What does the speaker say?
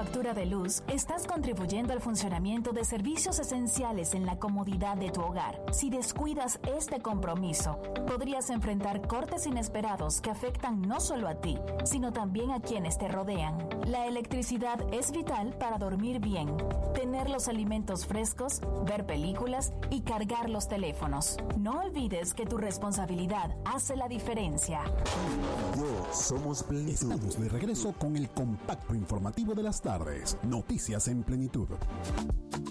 factura de luz, estás contribuyendo al funcionamiento de servicios esenciales en la comodidad de tu hogar. Si descuidas este compromiso, podrías enfrentar cortes inesperados que afectan no solo a ti, sino también a quienes te rodean. La electricidad es vital para dormir bien, tener los alimentos frescos, ver películas y cargar los teléfonos. No olvides que tu responsabilidad hace la diferencia. Yo somos Plenitud. Estamos de regreso con el compacto informativo de las tardes. Noticias en Plenitud.